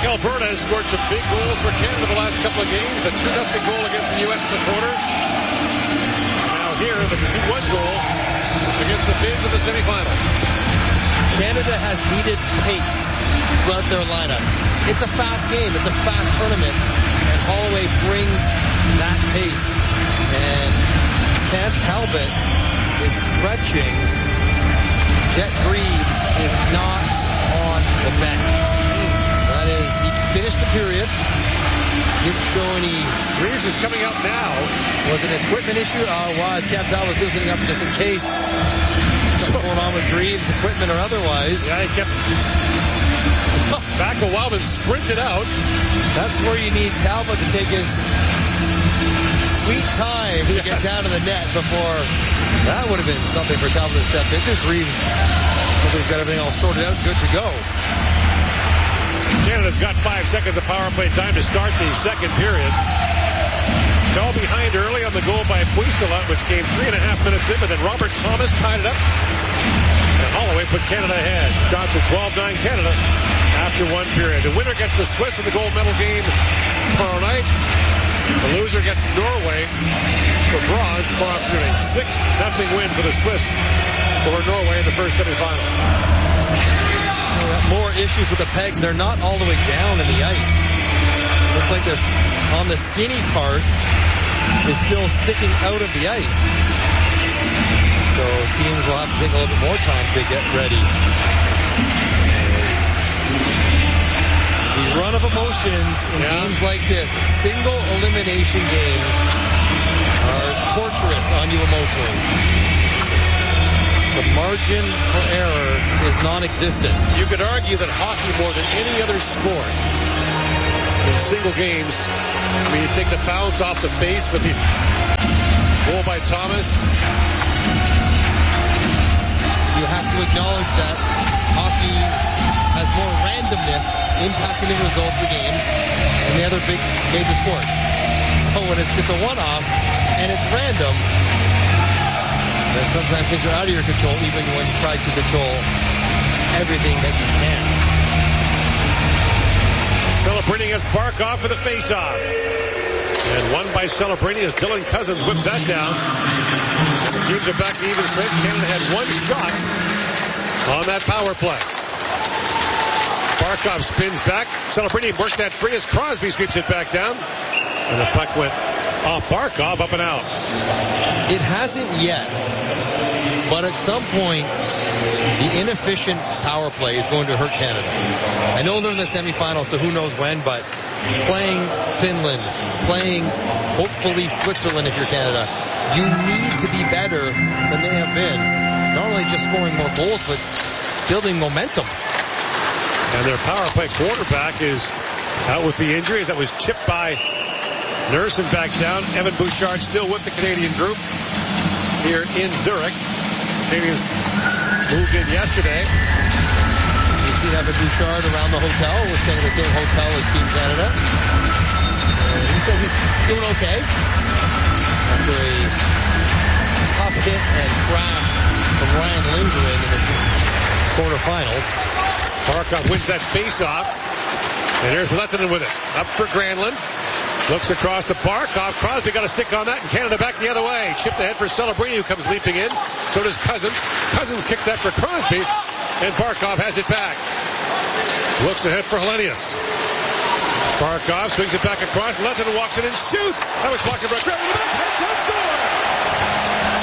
Alberta has scored some big goals for Canada the last couple of games. A 2-0 goal against the U.S. in the quarters. Now here, the 2-1 goal against the Finns in the semifinals. Canada has needed pace throughout their lineup. It's a fast game. It's a fast tournament. And Holloway brings that pace. And Cance Talbot is stretching. Jet Greaves is not on the bench. That is, he finished the period. Didn't show any. Greaves is coming out now. Was it an equipment issue? Well, Cance Talbot was loosening up just in case. Something going on with Greaves, equipment or otherwise. Yeah, he kept back a while and sprinted out. That's where you need Talbot to take his sweet time to get down to the net before. That would have been something for Talbot to step into. Greaves, somebody's got everything all sorted out, good to go. Canada's got 5 seconds of power play time to start the second period. Fell behind early on the goal by Puistola, which came 3.5 minutes in, but then Robert Thomas tied it up. And Holloway put Canada ahead. Shots are 12-9 Canada after one period. The winner gets the Swiss in the gold medal game tomorrow night. The loser gets Norway for bronze tomorrow afternoon. 6-0 win for the Swiss over Norway in the first semifinal. More issues with the pegs. They're not all the way down in the ice. Looks like this on the skinny part is still sticking out of the ice. So teams will have to take a little bit more time to get ready. The run of emotions in games like this, single elimination games, are torturous on you emotionally. The margin for error is non-existent. You could argue that hockey, more than any other sport, in single games, I mean, you take the bounce off the face with the goal by Thomas. You have to acknowledge that hockey has more randomness impacting the results of the games than the other big major sports. So when it's just a one-off and it's random, then sometimes things are out of your control, even when you try to control everything that you can. Celebrini as Barkov for the face-off. And won by Celebrini as Dylan Cousins whips that down. The teams are back to even strength. Canada had one shot on that power play. Barkov spins back. Celebrini worked that free as Crosby sweeps it back down. And the puck went off Barkov, up and out. It hasn't yet, but at some point, the inefficient power play is going to hurt Canada. I know they're in the semifinals, so who knows when, but playing Finland, playing hopefully Switzerland if you're Canada, you need to be better than they have been. Not only just scoring more goals, but building momentum. And their power play quarterback is out with the injuries. That was chipped by Nurse and back down. Evan Bouchard still with the Canadian group here in Zurich. Canadians moved in yesterday. You see Evan Bouchard around the hotel. We're staying in the same hotel as Team Canada. He says he's doing okay after a tough hit and crash from Ryan Lindgren in the quarterfinals. Barkov wins that face-off. And here's Lehtinen with it. Up for Granlund. Looks across to Barkov. Crosby got a stick on that, and Canada back the other way. Chipped ahead for Celebrini, who comes leaping in. So does Cousins. Cousins kicks that for Crosby, and Barkov has it back. Looks ahead for Helenius. Barkov swings it back across. Lehtinen walks in and shoots. That was blocked by Granlund. Headshot score!